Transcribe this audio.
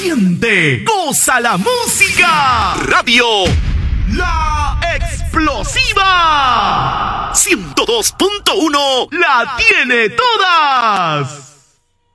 siente, goza la música. Radio La Explosiva 102.1 la tiene todas.